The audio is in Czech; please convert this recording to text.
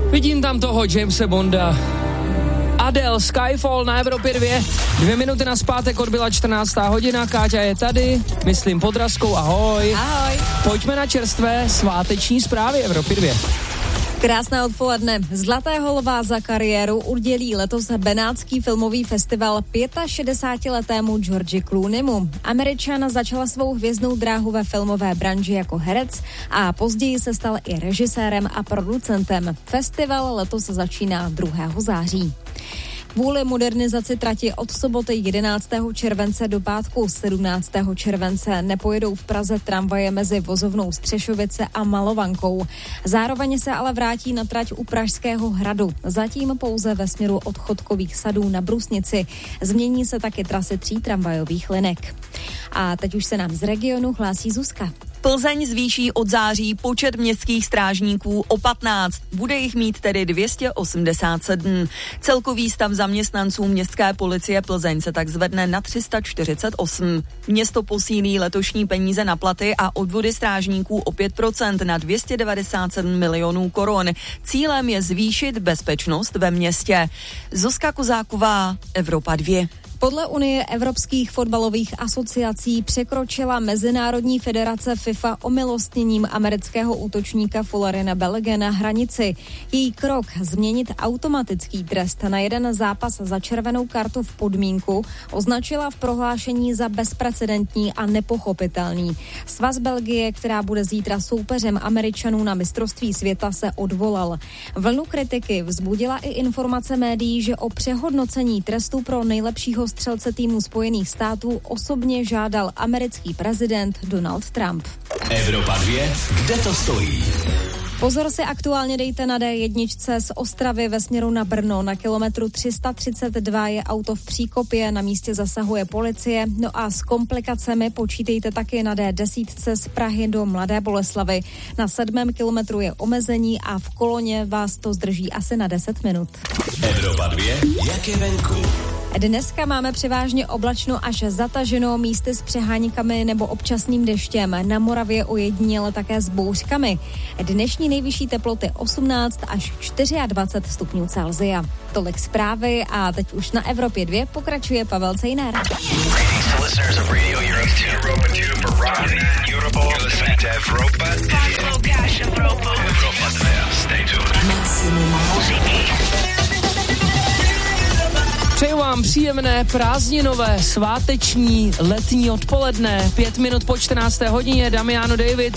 Vidím tam toho Jamese Bonda. Adele, Skyfall na Evropě 2. 2 minuty na zpátek, odbyla 14. hodina. Káťa je tady, myslím pod Raskou, ahoj. Ahoj. Pojďme na čerstvé sváteční zprávy Evropy 2. Krásné odpoledne. Zlatého lva za kariéru udělí letos Benátský filmový festival 65letému Georgi Clooneymu. Američan začal svou hvězdnou dráhu ve filmové branži jako herec a později se stal i režisérem a producentem. Festival letos začíná 2. září. Kvůli modernizaci trati od soboty 11. července do pátku 17. července nepojedou v Praze tramvaje mezi vozovnou Střešovice a Malovankou. Zároveň se ale vrátí na trať u Pražského hradu, zatím pouze ve směru od Chodkových sadů na Brusnici. Změní se taky trasy 3 tramvajových linek. A teď už se nám z regionu hlásí Zuzka. Plzeň zvýší od září počet městských strážníků o 15. Bude jich mít tedy 287. Celkový stav zaměstnanců městské policie Plzeň se tak zvedne na 348. Město posílí letošní peníze na platy a odvody strážníků o 5% na 297 milionů korun. Cílem je zvýšit bezpečnost ve městě. Zuzka Kozáková, Evropa 2. Podle Unie evropských fotbalových asociací překročila Mezinárodní federace FIFA omilostněním amerického útočníka Fullerena Bellegena hranici. Její krok změnit automatický trest na jeden zápas za červenou kartu v podmínku označila v prohlášení za bezprecedentní a nepochopitelný. Svaz Belgie, která bude zítra soupeřem Američanů na mistrovství světa, se odvolal. Vlnu kritiky vzbudila i informace médií, že o přehodnocení trestu pro nejlepšího střelce týmu Spojených států osobně žádal americký prezident Donald Trump. Evropa 2, kde to stojí? Pozor si aktuálně dejte na D1 z Ostravy ve směru na Brno. Na kilometru 332 je auto v příkopě, na místě zasahuje policie. No a s komplikacemi počítejte taky na D10 z Prahy do Mladé Boleslavi. Na 7. kilometru je omezení a v koloně vás to zdrží asi na 10 minut. Evropa 2, jak je venku? Dneska máme převážně oblačno až zataženo, místy s přeháníkami nebo občasným deštěm. Na Moravě ojediněle také s bouřkami. Dnešní nejvyšší teploty 18 až 24 stupňů Celsia. Tolik zprávy a teď už na Evropě 2 pokračuje Pavel Cejner. Přeju vám příjemné, prázdninové, sváteční, letní odpoledne. 5 minut po 14. hodině, Damiano David